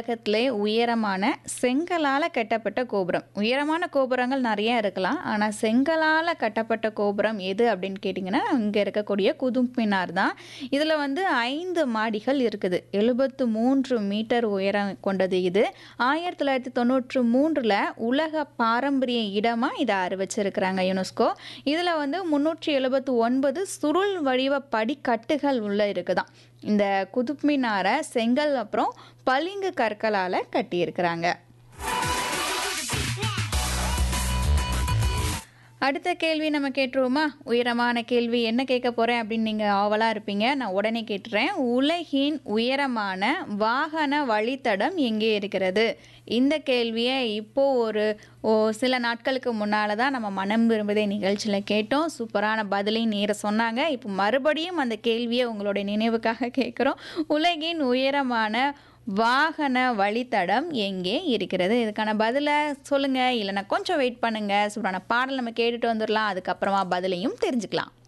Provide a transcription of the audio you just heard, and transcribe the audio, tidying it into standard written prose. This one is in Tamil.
உலகத்திலே உயரமான செங்கலால் கட்டப்பட்ட கோபுரம். உயரமான கோபுரங்கள் நிறைய இருக்கலாம். ஆனால் செங்கலால் கட்டப்பட்ட கோபுரம் எது அப்படின்னு கேட்டிங்கன்னா இங்கே இருக்கக்கூடிய குதுப் மினார் தான். இதில் வந்து 5 மாடிகள் இருக்குது. 73 மீட்டர் உயரம் கொண்டது இது. 1993 உலக பாரம்பரிய இடமாக இதை அறிவிச்சிருக்கிறாங்க யுனெஸ்கோ. இதில் வந்து 379 சுருள் வடிவ படிக்கட்டுகள் உள்ள இருக்குதாம். இந்த குதுப் மினாரை செங்கல் அப்புறம் பளிங்கு கற்களால் கட்டியிருக்கிறாங்க. அடுத்த கேள்வி நம்ம கேட்டுருவோமா? உயரமான கேள்வி என்ன கேட்க போகிறேன் அப்படின்னு நீங்கள் ஆவலாக இருப்பீங்க. நான் உடனே கேட்டுறேன். உலகின் உயரமான வாகன வழித்தடம் எங்கே இருக்கிறது? இந்த கேள்வியை இப்போது சில நாட்களுக்கு முன்னால் தான் நம்ம மனம் விரும்புதே நிகழ்ச்சியில் கேட்டோம். சூப்பரான பதிலையும் நேர சொன்னாங்க. இப்போ மறுபடியும் அந்த கேள்வியை உங்களுடைய நினைவுக்காக கேட்குறோம். உலகின் உயரமான வாகன வழித்தடம் எங்கே இருக்கிறது? இதுக்கான பதிலை சொல்லுங்கள். இல்லைனா கொஞ்சம் வெயிட் பண்ணுங்கள். சூப்பரான பாடல் நம்ம கேட்டுட்டு வந்துடலாம். அதுக்கப்புறமா பதிலையும் தெரிஞ்சுக்கலாம்.